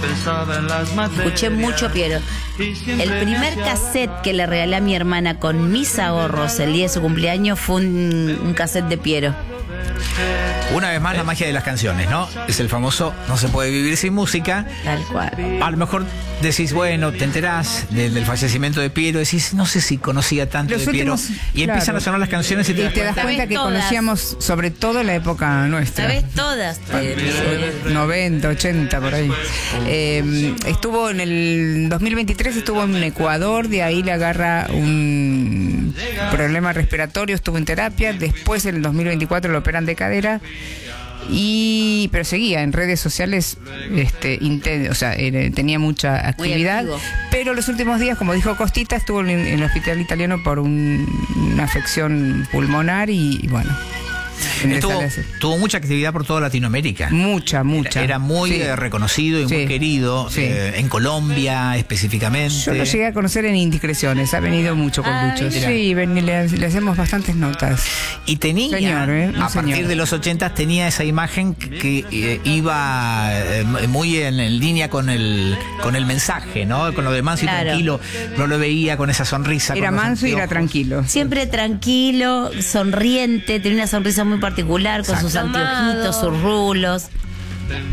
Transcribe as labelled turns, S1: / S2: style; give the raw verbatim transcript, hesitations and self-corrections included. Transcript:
S1: Escuché mucho Piero. El primer cassette que le regalé a mi hermana con mis ahorros el día de su cumpleaños fue un, un cassette de Piero.
S2: Una vez más la magia de las canciones, ¿no? Es el famoso no se puede vivir sin música.
S1: Tal cual.
S2: A lo mejor decís, bueno, te enterás del, del fallecimiento de Piero, decís, no sé si conocía tanto
S3: Los
S2: de
S3: últimos,
S2: Piero. Y
S3: claro.
S2: empiezan a sonar las canciones y te,
S3: Y
S2: das
S3: te das
S2: cuenta.
S3: cuenta que
S1: todas.
S3: conocíamos sobre todo la época nuestra.
S1: ¿Sabes todas?
S3: noventa, ochenta, por ahí. Eh, estuvo en el dos mil veintitrés, estuvo en Ecuador, de ahí le agarra un problema respiratorio, estuvo en terapia, después en el dos mil veinticuatro lo operan de cadera. Y pero seguía en redes sociales, este, inten- o sea, era- tenía mucha actividad, pero los últimos días, como dijo Costita, estuvo en, en el hospital italiano por un- una afección pulmonar y, y bueno.
S2: Tuvo, tuvo mucha actividad por toda Latinoamérica.
S3: Mucha, mucha.
S2: Era, era muy
S3: Sí.
S2: eh, reconocido y
S3: Sí.
S2: muy querido,
S3: Sí.
S2: eh, en Colombia específicamente.
S3: Yo lo llegué a conocer en Indiscreciones, ha venido mucho con
S1: Ah,
S3: Lucho.
S1: mira.
S3: Sí, ven, le, le hacemos bastantes notas.
S2: Y tenía,
S3: Señor, ¿eh? Un
S2: a partir
S3: señor.
S2: de los ochentas, tenía esa imagen que eh, iba eh, muy en, en línea con el con el mensaje, ¿no? Con lo de manso y
S1: Claro.
S2: tranquilo. No lo veía con esa sonrisa.
S3: Era
S2: con los
S3: manso y era
S2: anteojos.
S3: tranquilo.
S1: Siempre tranquilo, sonriente, tenía una sonrisa muy particular, con sus
S2: Exacto.
S1: anteojitos, sus rulos.